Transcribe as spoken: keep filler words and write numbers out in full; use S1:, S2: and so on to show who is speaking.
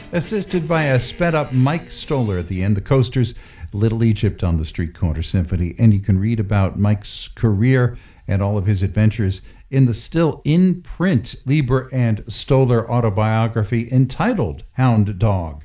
S1: assisted by a sped-up Mike Stoller at the end. The Coasters, Little Egypt on the Street Corner Symphony. And you can read about Mike's career and all of his adventures in the still in print Leiber and Stoller autobiography entitled Hound Dog.